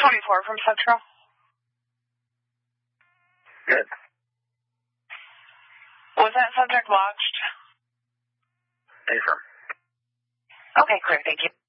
24 from Central. Good. Was that subject lodged? Affirm. Okay, clear. Thank you.